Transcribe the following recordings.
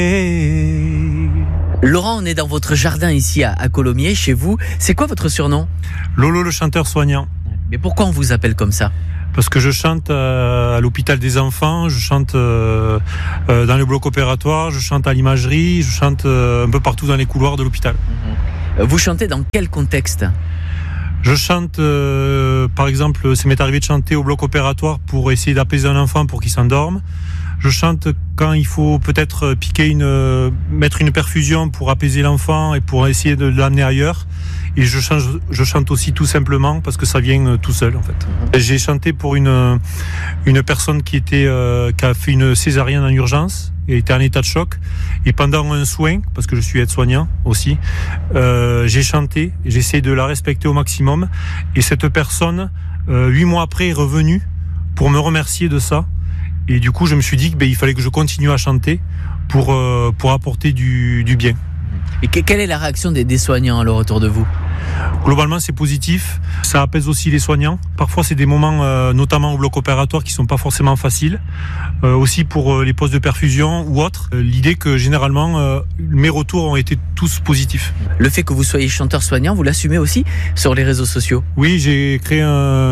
Laurent, on est dans votre jardin ici à Colomiers, chez vous. C'est quoi votre surnom ? Lolo, le chanteur soignant. Mais pourquoi on vous appelle comme ça ? Parce que je chante à l'hôpital des enfants, je chante dans le bloc opératoire, je chante à l'imagerie, je chante un peu partout dans les couloirs de l'hôpital. Vous chantez dans quel contexte ? Je chante, par exemple, ça m'est arrivé de chanter au bloc opératoire pour essayer d'apaiser un enfant pour qu'il s'endorme. Je chante quand il faut peut-être mettre une perfusion pour apaiser l'enfant et pour essayer de l'amener ailleurs. Et je chante aussi tout simplement parce que ça vient tout seul en fait. J'ai chanté pour une personne qui a fait une césarienne en urgence et était en état de choc. Et pendant un soin, parce que je suis aide-soignant aussi, j'ai chanté, j'ai essayé de la respecter au maximum. Et cette personne, 8 mois après, est revenue pour me remercier de ça. Et du coup, je me suis dit qu'il fallait que je continue à chanter pour apporter du bien. Et quelle est la réaction des soignants alors autour de vous ? Globalement, c'est positif. Ça apaise aussi les soignants. Parfois, c'est des moments, notamment au bloc opératoire, qui sont pas forcément faciles. Aussi pour les postes de perfusion ou autres. L'idée que généralement, mes retours ont été tous positifs. Le fait que vous soyez chanteur soignant, vous l'assumez aussi sur les réseaux sociaux ? Oui, j'ai créé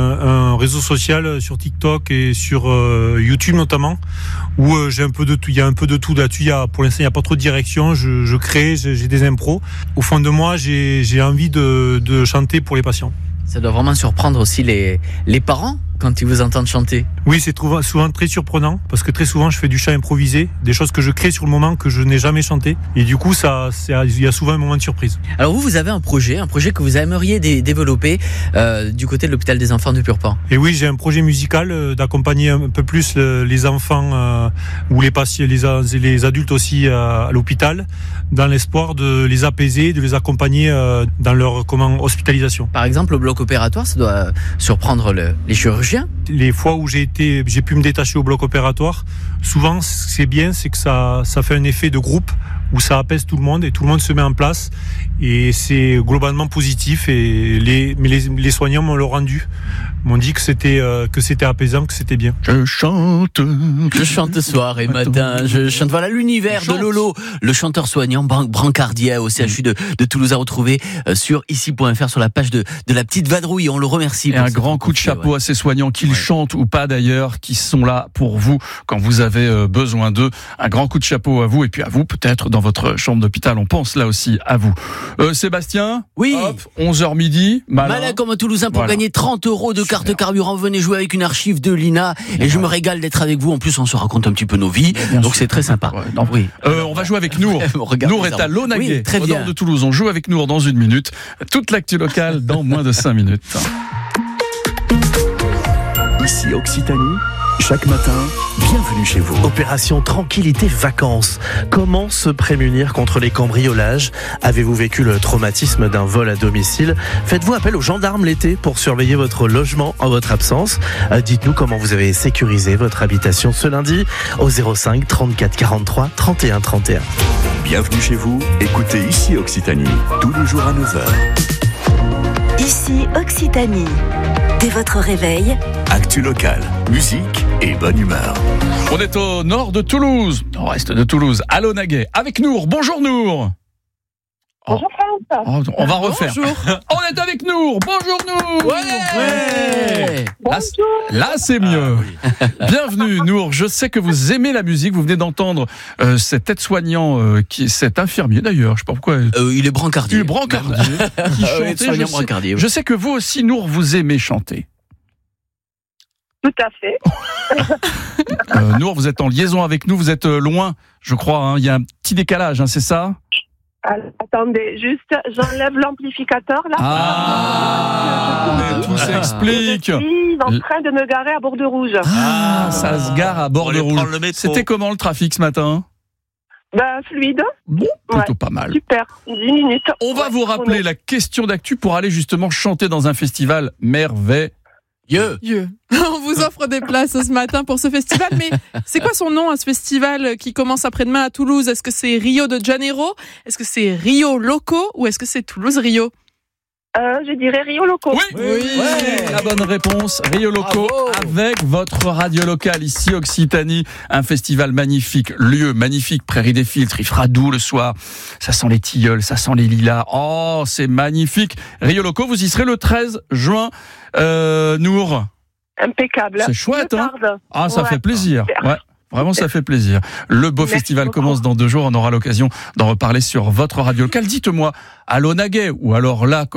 un réseau social sur TikTok et sur YouTube notamment, où j'ai un peu de tout. Il y a un peu de tout là-dessus. Pour l'instant, il n'y a pas trop de direction. Je crée, j'ai des impros. Au fond de moi, j'ai envie de chanter pour les patients. Ça doit vraiment surprendre aussi les parents quand ils vous entendent chanter. Oui, c'est souvent très surprenant parce que très souvent je fais du chant improvisé, des choses que je crée sur le moment que je n'ai jamais chanté. Et du coup, il y a souvent un moment de surprise. Alors vous avez un projet que vous aimeriez développer du côté de l'hôpital des enfants de Purpan. Et oui, j'ai un projet musical d'accompagner un peu plus les enfants ou les patients, les adultes aussi à l'hôpital, dans l'espoir de les apaiser, de les accompagner dans leur hospitalisation. Par exemple, au bloc opératoire, ça doit surprendre les chirurgiens. Les fois où j'ai pu me détacher au bloc opératoire, souvent c'est que ça fait un effet de groupe où ça apaise tout le monde et tout le monde se met en place et c'est globalement positif et les soignants m'ont dit que c'était apaisant, que c'était bien. Je chante soir et matin, je chante. Voilà l'univers de Lolo, le chanteur soignant brancardier au CHU de Toulouse, à retrouver sur ici.fr sur la page de la petite vadrouille. On le remercie. Et un grand coup de chapeau à ces soignants, qu'ils chantent ou pas d'ailleurs, qui sont là pour vous quand vous avez besoin d'eux. Un grand coup de chapeau à vous et puis à vous peut-être dans votre chambre d'hôpital. On pense là aussi à vous. Sébastien ? Oui. Hop, 11h midi. Malin comme un Toulousain pour gagner 30 € de carte carburant. Venez jouer avec une archive de l'INA et je me régale d'être avec vous. En plus, on se raconte un petit peu nos vies. Donc c'est très sympa. Ouais, oui. On va jouer avec Nour. Nour est à Launaguet, au nord de Toulouse. On joue avec Nour dans 1 minute. Toute l'actu locale dans moins de 5 minutes. Ici Occitanie, chaque matin, bienvenue chez vous. Opération Tranquillité Vacances. Comment se prémunir contre les cambriolages ? Avez-vous vécu le traumatisme d'un vol à domicile ? Faites-vous appel aux gendarmes l'été pour surveiller votre logement en votre absence ? Dites-nous comment vous avez sécurisé votre habitation ce lundi au 05 34 43 31 31. Bienvenue chez vous, écoutez Ici Occitanie, tous les jours à 9h. Ici Occitanie. Dès votre réveil, Actu locale, musique et bonne humeur. On est au nord de Toulouse, au reste de Toulouse, à Launaguet, avec Nour. Bonjour Nour. Bonjour France. On va refaire. Bonjour. On est avec Nour. Bonjour Nour. Ouais. Là c'est mieux. Bienvenue Nour. Je sais que vous aimez la musique. Vous venez d'entendre cet aide-soignant, cet infirmier d'ailleurs. Je sais pas pourquoi. Il est brancardier. Il est brancardier. Qui chantait. Brancardier. Je sais que vous aussi Nour, vous aimez chanter. Tout à fait. Nour, vous êtes en liaison avec nous. Vous êtes loin, je crois. Hein. Il y a un petit décalage, hein, c'est ça ? Attendez, juste, j'enlève l'amplificateur là. Mais tout s'explique. Je suis en train de me garer à Bordeaux-Rouge. Ça se gare à Bordeaux-Rouge. C'était comment le trafic ce matin ? Fluide. Bon, plutôt pas mal. Super, 10 minutes. On va vous rappeler la question d'actu pour aller justement chanter dans un festival merveilleux. On vous offre des places ce matin pour ce festival, mais c'est quoi son nom à ce festival qui commence après-demain à Toulouse ? Est-ce que c'est Rio de Janeiro ? Est-ce que c'est Rio Loco ? Ou est-ce que c'est Toulouse Rio ? Je dirais Rio Loco. Oui, la bonne réponse. Rio Loco, Bravo. avec votre radio locale ici Occitanie, un festival magnifique, lieu magnifique, Prairie des Filtres, il fera doux le soir, ça sent les tilleuls, ça sent les lilas, oh c'est magnifique. Rio Loco, vous y serez le 13 juin, Nour. Impeccable. C'est chouette, hein? Tarde. Ah, ça Ouais. fait plaisir. Super. Ouais. Vraiment, ça fait plaisir. Le beau Merci festival beaucoup. commence dans 2 jours. On aura l'occasion d'en reparler sur votre radio locale. Dites-moi, à l'Onaguet, ou alors là,